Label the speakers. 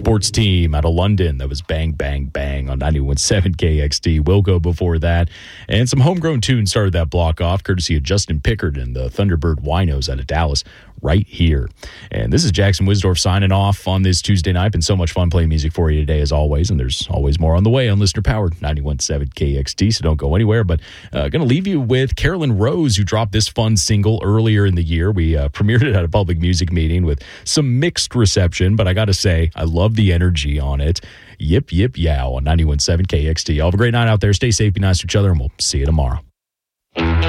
Speaker 1: sports team out of London. That was Bang, Bang, Bang on 91.7 KXT. Wilco before that. And some homegrown tunes started that block off, courtesy of Justin Pickard and the Thunderbird Winos out of Dallas right here. And this is Jackson Wisdorf signing off on this Tuesday night. Been so much fun playing music for you today, as always. And there's always more on the way on Listener Powered 91.7 KXT, so don't go anywhere. But going to leave you with Carolyn Rose, who dropped this fun single earlier in the year. We premiered it at a public music meeting with some mixed reception, but I got to say, I love the energy on it. Yip, yip, yow on 91.7 KXT. Y'all have a great night out there. Stay safe, be nice to each other, and we'll see you tomorrow.